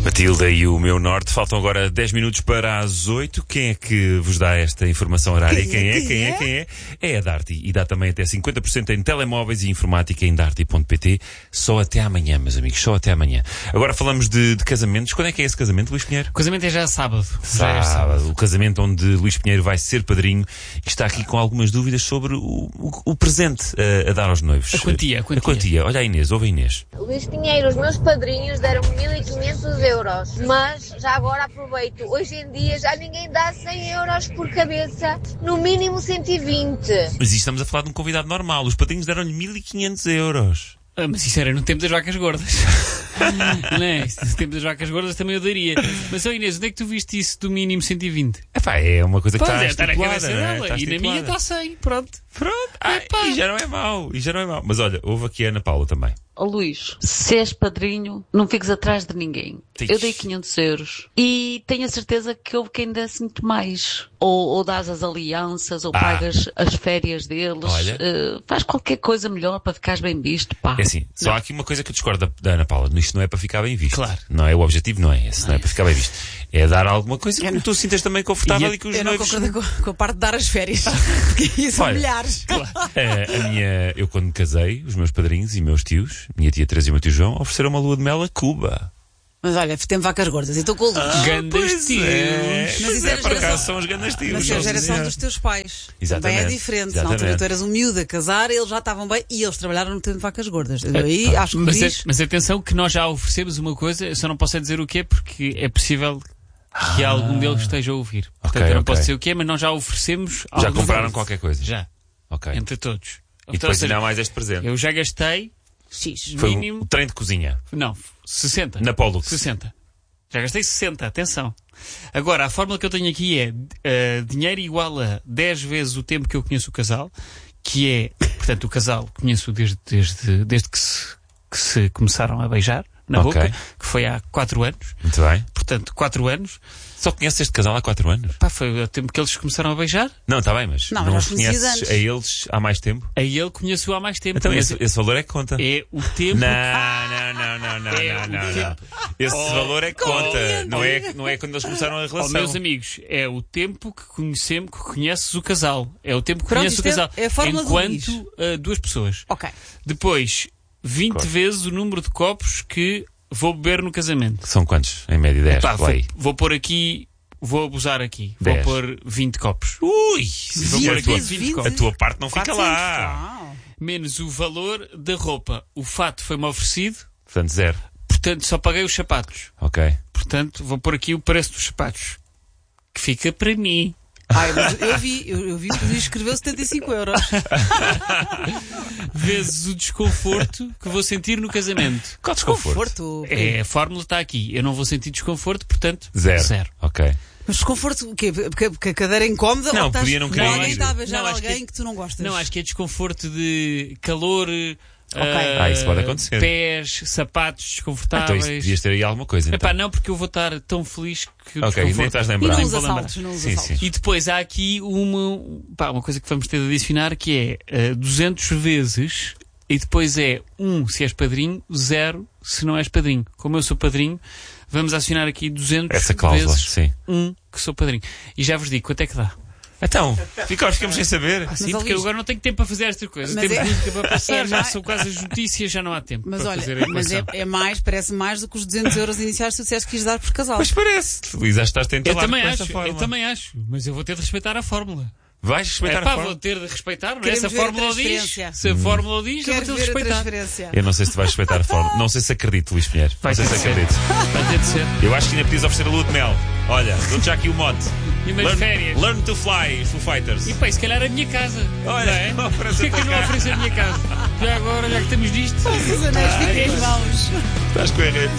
Matilda e o meu norte. Faltam agora 10 minutos para as 8. Quem é que vos dá esta informação horária? Quem é? É a Darty. E dá também até 50% em telemóveis e informática em darty.pt. Só até amanhã, meus amigos. Só até amanhã. Agora falamos de casamentos. Quando é que é esse casamento, Luís Pinheiro? O casamento é já sábado. Sábado. O casamento onde Luís Pinheiro vai ser padrinho e está aqui com algumas dúvidas sobre o presente a dar aos noivos. A quantia. Olha a Inês, ouve a Inês. Luís Pinheiro, os meus padrinhos deram-me 1.500 euros, mas já agora aproveito, hoje em dia já ninguém dá 100 euros por cabeça, no mínimo 120. Mas estamos a falar de um convidado normal, os padrinhos deram-lhe 1.500 euros. Mas isso era no tempo das vacas gordas. Não é? No tempo das vacas gordas também eu daria. Mas, Inês, onde é que tu viste isso do mínimo 120? É uma coisa que está na cabeça estipulada, dela. E na minha está 100, pronto. E já não é mau. Mas olha, houve aqui a Ana Paula também. Luís, se és padrinho, não fiques atrás de ninguém. Eu dei 500 euros e tenho a certeza que houve quem desse muito mais. Ou dás as alianças, ou pagas as férias deles. Olha. Faz qualquer coisa melhor para ficares bem visto, pá. É assim, só há aqui uma coisa que eu discordo da Ana Paula. Isto não é para ficar bem visto. Claro. Não é o objetivo, não é esse. Não é para ficar bem visto. É dar alguma coisa que tu sintas também confortável e que os noivos... Eu não concordo com a parte de dar as férias. Porque isso são milhares. Claro. Eu quando me casei, os meus padrinhos e meus tios, minha tia Teresa e o meu tio João, ofereceram uma lua de mel a Cuba. Mas olha, tem vacas gordas e estou com o Luís. Gandas tios. Mas isso por acaso são os gandas tios. Mas é a geração dos teus pais. Exatamente. Também é diferente. Exatamente. Na altura tu eras um miúdo a casar, eles já estavam bem e eles trabalharam no tempo de vacas gordas. Aí acho que mas atenção que nós já oferecemos uma coisa, eu só não posso dizer o que é porque é possível que algum deles esteja a ouvir. Portanto, eu não posso dizer o que é, mas nós já oferecemos. Já compraram qualquer coisa? Já. Ok. Entre todos. E depois ainda há mais este presente. Eu já gastei X. Foi mínimo. o trem de cozinha. Não, 60. Na Pollux. 60. Já gastei 60, atenção. Agora, a fórmula que eu tenho aqui é dinheiro igual a 10 vezes o tempo que eu conheço o casal, que é, portanto, o casal conheço desde que se começaram a beijar na boca, que foi há 4 anos. Muito bem. Portanto, 4 anos. Só conheces este casal há 4 anos? Foi o tempo que eles começaram a beijar. Não, está bem, mas não os conheces antes. a eles há mais tempo? A ele conheço há mais tempo. Então esse valor é que conta. É o tempo... Não. Esse valor é que conta. Não é quando eles começaram a relação. Meus amigos, é o tempo que conheces o casal. É o tempo que conheces o casal. É a fórmula enquanto duas pessoas. Ok. Depois, 20 vezes o número de copos que vou beber no casamento. São quantos? Em média 10? Vou pôr aqui... Vou abusar aqui. 10. Vou pôr 20 copos. Ui! Vou pôr aqui 20 copos. A tua parte não fica 400. lá. Menos o valor da roupa. O fato foi-me oferecido. Portanto, 0. Portanto, só paguei os sapatos. Ok. Portanto, vou pôr aqui o preço dos sapatos. Que fica para mim. Mas eu vi que o Luís escreveu 75 euros. Vezes o desconforto que vou sentir no casamento. Qual desconforto? A fórmula está aqui. Eu não vou sentir desconforto, portanto, 0. Ok. Mas desconforto o quê? Porque a cadeira é incómoda? Não, ou estás... podia não querer alguém ir. está a beijar Não, acho alguém que tu não gostas? Não, acho que é desconforto de calor, Isso pode acontecer. pés, sapatos Então desconfortáveis. isso podias ter aí alguma coisa. Então. Não, porque eu vou estar tão feliz que o Ok, nem desconforto... estás E lembrado. nos vou lembrar. assaltos, nos Sim, assaltos. sim. E depois há aqui uma coisa que vamos ter de adicionar que é 200 vezes e depois é 1 se és padrinho, 0 se não és padrinho. Como eu sou padrinho, vamos acionar aqui 200 Essa cláusula, vezes sim. 1 que sou padrinho. E já vos digo quanto é que dá. Então, ficamos sem saber. Sim, porque Luís, eu agora não tenho tempo para fazer estas coisas. Mas Temos música para passar, já mais- são quase as notícias, já não há tempo Mas para olha, fazer a mas equação. parece mais do que os 200 euros iniciais que tu disseste que quis dar por casal. Mas parece. Luís, acho que estás Eu tentado também com esta forma. acho, mas eu vou ter de respeitar a fórmula. Vais respeitar a Vou forma? ter de respeitar, não é? Queremos Se a ver a fórmula o diz, transferência. se a fórmula o diz, eu vou Quero ter de ver a respeitar. transferência. Eu não sei se tu vais respeitar a forma. Não sei se acredito, Luís Pinheiro. Vai Não sei ter se de ser. acredito. Vai ter de ser. Eu acho que ainda podias oferecer a lua de mel. Olha, dou-te já aqui o mote. E umas férias. Learn to fly, Foo Fighters. E pá, se calhar a minha casa. Olha, não é? oferece Porquê que eu não a tua ofereço a minha casa? Já agora, já que estamos disto. Os anéis ficam em mãos. Estás com a